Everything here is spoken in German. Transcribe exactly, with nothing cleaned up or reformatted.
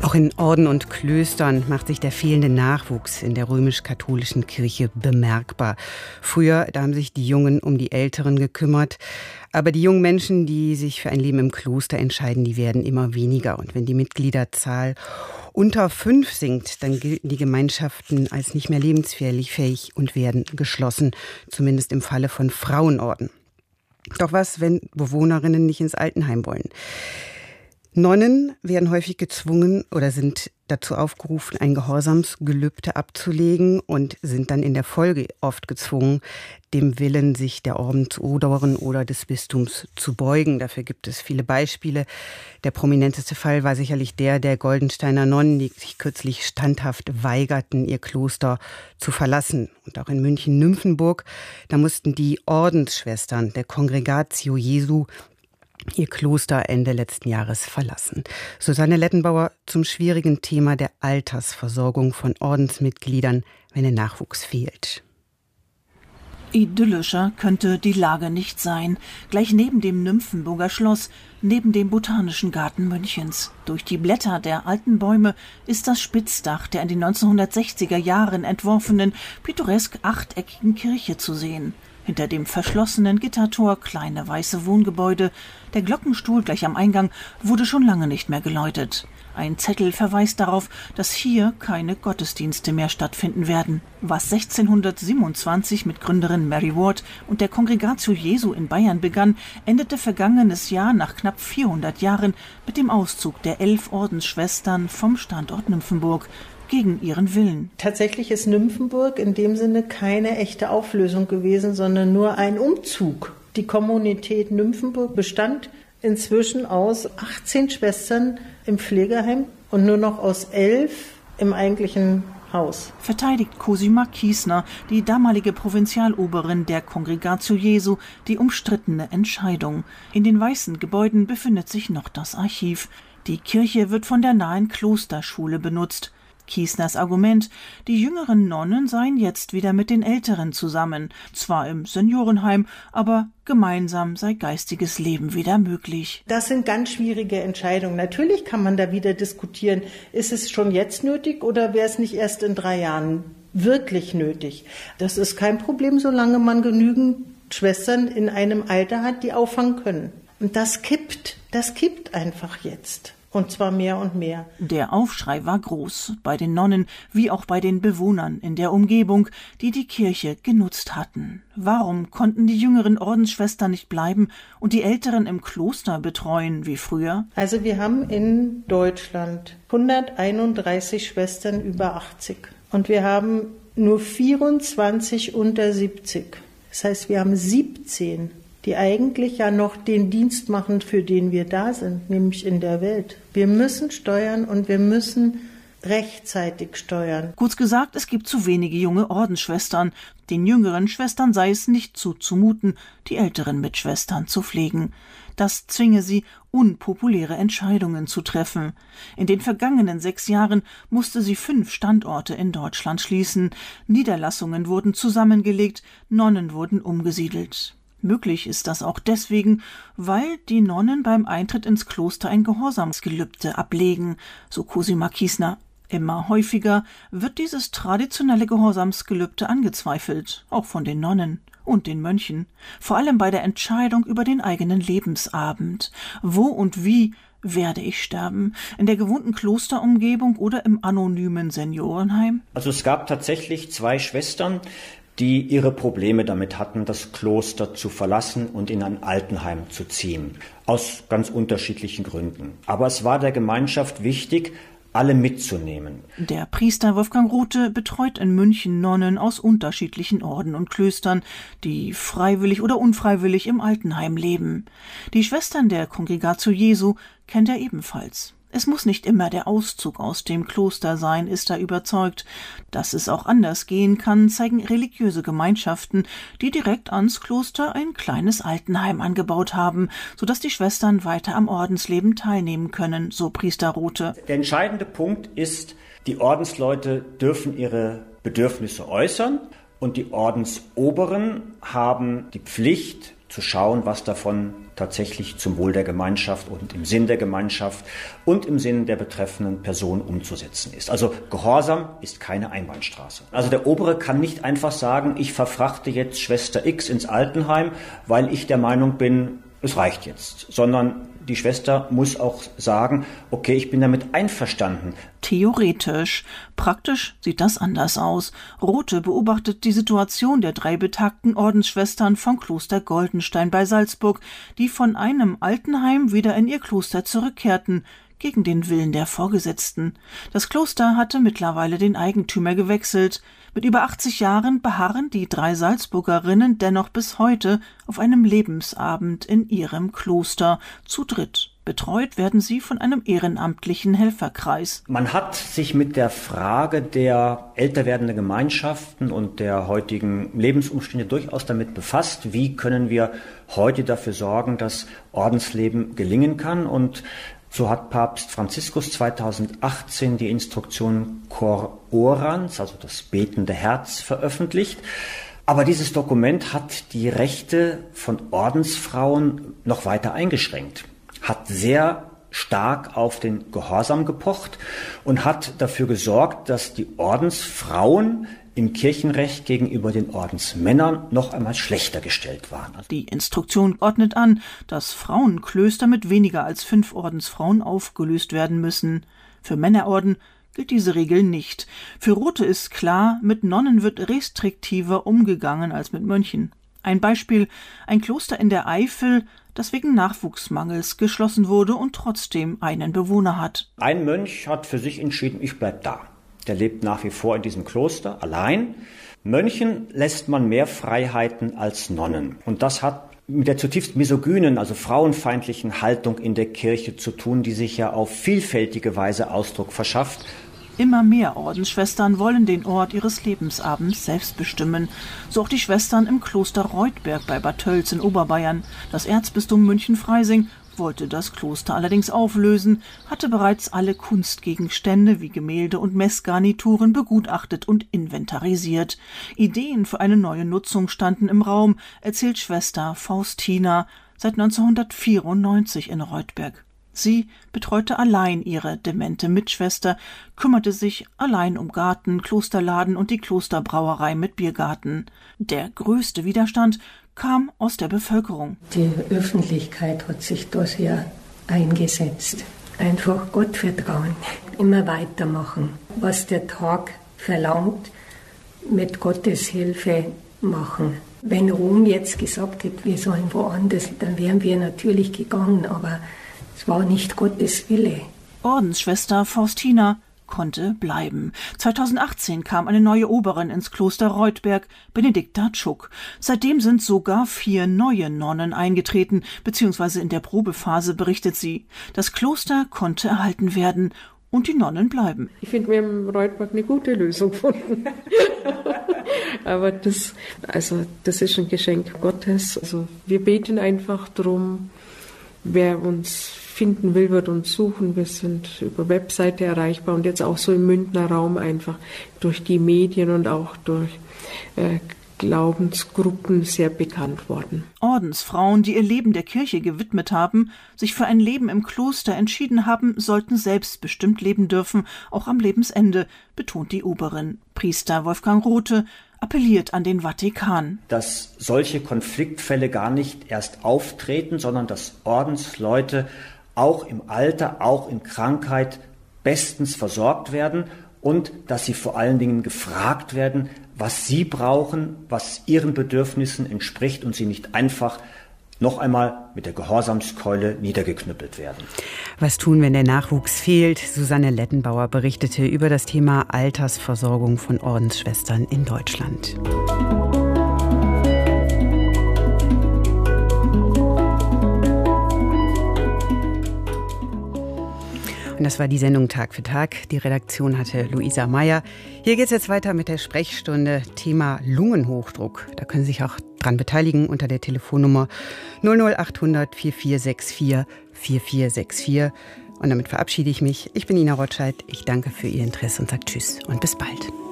Auch in Orden und Klöstern macht sich der fehlende Nachwuchs in der römisch-katholischen Kirche bemerkbar. Früher, da haben sich die Jungen um die Älteren gekümmert. Aber die jungen Menschen, die sich für ein Leben im Kloster entscheiden, die werden immer weniger. Und wenn die Mitgliederzahl unter fünf sinkt, dann gelten die Gemeinschaften als nicht mehr lebensfähig und werden geschlossen. Zumindest im Falle von Frauenorden. Doch was, wenn Bewohnerinnen nicht ins Altenheim wollen? Nonnen werden häufig gezwungen oder sind dazu aufgerufen, ein Gehorsamsgelübde abzulegen und sind dann in der Folge oft gezwungen, dem Willen sich der Ordensoberen oder des Bistums zu beugen. Dafür gibt es viele Beispiele. Der prominenteste Fall war sicherlich der der Goldensteiner Nonnen, die sich kürzlich standhaft weigerten, ihr Kloster zu verlassen. Und auch in München-Nymphenburg, da mussten die Ordensschwestern der Congregatio Jesu ihr Kloster Ende letzten Jahres verlassen. Susanne Lettenbauer zum schwierigen Thema der Altersversorgung von Ordensmitgliedern, wenn der Nachwuchs fehlt. Idyllischer könnte die Lage nicht sein. Gleich neben dem Nymphenburger Schloss, neben dem Botanischen Garten Münchens. Durch die Blätter der alten Bäume ist das Spitzdach der in den neunzehnhundertsechziger Jahren entworfenen, pittoresk achteckigen Kirche zu sehen. Hinter dem verschlossenen Gittertor kleine weiße Wohngebäude. Der Glockenstuhl gleich am Eingang wurde schon lange nicht mehr geläutet. Ein Zettel verweist darauf, dass hier keine Gottesdienste mehr stattfinden werden. Was sechzehnhundertsiebenundzwanzig mit Gründerin Mary Ward und der Congregatio Jesu in Bayern begann, endete vergangenes Jahr nach knapp vierhundert Jahren mit dem Auszug der elf Ordensschwestern vom Standort Nymphenburg. Gegen ihren Willen. Tatsächlich ist Nymphenburg in dem Sinne keine echte Auflösung gewesen, sondern nur ein Umzug. Die Kommunität Nymphenburg bestand inzwischen aus achtzehn Schwestern im Pflegeheim und nur noch aus elf im eigentlichen Haus. Verteidigt Cosima Kiesner, die damalige Provinzialoberin der Congregatio Jesu, die umstrittene Entscheidung. In den weißen Gebäuden befindet sich noch das Archiv. Die Kirche wird von der nahen Klosterschule benutzt. Kiesners Argument, die jüngeren Nonnen seien jetzt wieder mit den Älteren zusammen, zwar im Seniorenheim, aber gemeinsam sei geistiges Leben wieder möglich. Das sind ganz schwierige Entscheidungen. Natürlich kann man da wieder diskutieren, ist es schon jetzt nötig oder wäre es nicht erst in drei Jahren wirklich nötig? Das ist kein Problem, solange man genügend Schwestern in einem Alter hat, die auffangen können. Und das kippt, das kippt einfach jetzt. Und zwar mehr und mehr. Der Aufschrei war groß, bei den Nonnen wie auch bei den Bewohnern in der Umgebung, die die Kirche genutzt hatten. Warum konnten die jüngeren Ordensschwestern nicht bleiben und die Älteren im Kloster betreuen wie früher? Also wir haben in Deutschland hunderteinunddreißig Schwestern über achtzig und wir haben nur vierundzwanzig unter siebzig. Das heißt, wir haben siebzehn. Die eigentlich ja noch den Dienst machen, für den wir da sind, nämlich in der Welt. Wir müssen steuern und wir müssen rechtzeitig steuern. Kurz gesagt, es gibt zu wenige junge Ordensschwestern. Den jüngeren Schwestern sei es nicht zuzumuten, die älteren Mitschwestern zu pflegen. Das zwinge sie, unpopuläre Entscheidungen zu treffen. In den vergangenen sechs Jahren musste sie fünf Standorte in Deutschland schließen. Niederlassungen wurden zusammengelegt, Nonnen wurden umgesiedelt. Möglich ist das auch deswegen, weil die Nonnen beim Eintritt ins Kloster ein Gehorsamsgelübde ablegen, so Cosima Kiesner. Immer häufiger wird dieses traditionelle Gehorsamsgelübde angezweifelt, auch von den Nonnen und den Mönchen, vor allem bei der Entscheidung über den eigenen Lebensabend. Wo und wie werde ich sterben? In der gewohnten Klosterumgebung oder im anonymen Seniorenheim? Also es gab tatsächlich zwei Schwestern, die ihre Probleme damit hatten, das Kloster zu verlassen und in ein Altenheim zu ziehen. Aus ganz unterschiedlichen Gründen. Aber es war der Gemeinschaft wichtig, alle mitzunehmen. Der Priester Wolfgang Rothe betreut in München Nonnen aus unterschiedlichen Orden und Klöstern, die freiwillig oder unfreiwillig im Altenheim leben. Die Schwestern der Congregatio Jesu kennt er ebenfalls. Es muss nicht immer der Auszug aus dem Kloster sein, ist er überzeugt. Dass es auch anders gehen kann, zeigen religiöse Gemeinschaften, die direkt ans Kloster ein kleines Altenheim angebaut haben, sodass die Schwestern weiter am Ordensleben teilnehmen können, so Priester Rothe. Der entscheidende Punkt ist, die Ordensleute dürfen ihre Bedürfnisse äußern und die Ordensoberen haben die Pflicht, zu schauen, was davon tatsächlich zum Wohl der Gemeinschaft und im Sinn der Gemeinschaft und im Sinn der betreffenden Person umzusetzen ist. Also Gehorsam ist keine Einbahnstraße. Also der Obere kann nicht einfach sagen, ich verfrachte jetzt Schwester X ins Altenheim, weil ich der Meinung bin, es reicht jetzt, sondern die Schwester muss auch sagen, okay, ich bin damit einverstanden. Theoretisch. Praktisch sieht das anders aus. Rothe beobachtet die Situation der drei betagten Ordensschwestern vom Kloster Goldenstein bei Salzburg, die von einem Altenheim wieder in ihr Kloster zurückkehrten, gegen den Willen der Vorgesetzten. Das Kloster hatte mittlerweile den Eigentümer gewechselt. Mit über achtzig Jahren beharren die drei Salzburgerinnen dennoch bis heute auf einem Lebensabend in ihrem Kloster, zu dritt. Betreut werden sie von einem ehrenamtlichen Helferkreis. Man hat sich mit der Frage der älter werdenden Gemeinschaften und der heutigen Lebensumstände durchaus damit befasst, wie können wir heute dafür sorgen, dass Ordensleben gelingen kann. Und so hat Papst Franziskus zweitausendachtzehn die Instruktion Cor Orans, also das betende Herz, veröffentlicht. Aber dieses Dokument hat die Rechte von Ordensfrauen noch weiter eingeschränkt, hat sehr stark auf den Gehorsam gepocht und hat dafür gesorgt, dass die Ordensfrauen im Kirchenrecht gegenüber den Ordensmännern noch einmal schlechter gestellt waren. Die Instruktion ordnet an, dass Frauenklöster mit weniger als fünf Ordensfrauen aufgelöst werden müssen. Für Männerorden gilt diese Regel nicht. Für Rothe ist klar, mit Nonnen wird restriktiver umgegangen als mit Mönchen. Ein Beispiel: ein Kloster in der Eifel, das wegen Nachwuchsmangels geschlossen wurde und trotzdem einen Bewohner hat. Ein Mönch hat für sich entschieden, ich bleib da. Der lebt nach wie vor in diesem Kloster allein. Mönchen lässt man mehr Freiheiten als Nonnen. Und das hat mit der zutiefst misogynen, also frauenfeindlichen Haltung in der Kirche zu tun, die sich ja auf vielfältige Weise Ausdruck verschafft. Immer mehr Ordensschwestern wollen den Ort ihres Lebensabends selbst bestimmen. So auch die Schwestern im Kloster Reutberg bei Bad Tölz in Oberbayern. Das Erzbistum München-Freising wollte das Kloster allerdings auflösen, hatte bereits alle Kunstgegenstände wie Gemälde und Messgarnituren begutachtet und inventarisiert. Ideen für eine neue Nutzung standen im Raum, erzählt Schwester Faustina, seit neunzehnhundertvierundneunzig in Reutberg. Sie betreute allein ihre demente Mitschwester, kümmerte sich allein um Garten, Klosterladen und die Klosterbrauerei mit Biergarten. Der größte Widerstand kam aus der Bevölkerung. Die Öffentlichkeit hat sich da sehr eingesetzt. Einfach Gott vertrauen, immer weitermachen. Was der Tag verlangt, mit Gottes Hilfe machen. Wenn Rom jetzt gesagt hätte, wir sollen woanders, dann wären wir natürlich gegangen, aber es war nicht Gottes Wille. Ordensschwester Faustina konnte bleiben. zweitausendachtzehn kam eine neue Oberin ins Kloster Reutberg, Benedikta Tschuk. Seitdem sind sogar vier neue Nonnen eingetreten, beziehungsweise in der Probephase, berichtet sie. Das Kloster konnte erhalten werden und die Nonnen bleiben. Ich finde, wir haben in Reutberg eine gute Lösung gefunden. Aber das, also, das ist ein Geschenk Gottes. Also, wir beten einfach drum, wer uns finden will, wird uns suchen. Wir sind über Webseite erreichbar und jetzt auch so im Münchner Raum einfach durch die Medien und auch durch äh, Glaubensgruppen sehr bekannt worden. Ordensfrauen, die ihr Leben der Kirche gewidmet haben, sich für ein Leben im Kloster entschieden haben, sollten selbstbestimmt leben dürfen, auch am Lebensende, betont die Oberin. Priester Wolfgang Rothe appelliert an den Vatikan. Dass solche Konfliktfälle gar nicht erst auftreten, sondern dass Ordensleute auch im Alter, auch in Krankheit bestens versorgt werden und dass sie vor allen Dingen gefragt werden, was sie brauchen, was ihren Bedürfnissen entspricht und sie nicht einfach noch einmal mit der Gehorsamskeule niedergeknüppelt werden. Was tun, wenn der Nachwuchs fehlt? Susanne Lettenbauer berichtete über das Thema Altersversorgung von Ordensschwestern in Deutschland. Und das war die Sendung Tag für Tag. Die Redaktion hatte Luisa Meyer. Hier geht es jetzt weiter mit der Sprechstunde. Thema Lungenhochdruck. Da können Sie sich auch dran beteiligen unter der Telefonnummer null null achthundert vierundvierzig vierundsechzig vierundvierzig vierundvierzig. Und damit verabschiede ich mich. Ich bin Ina Rotscheid. Ich danke für Ihr Interesse und sage Tschüss und bis bald.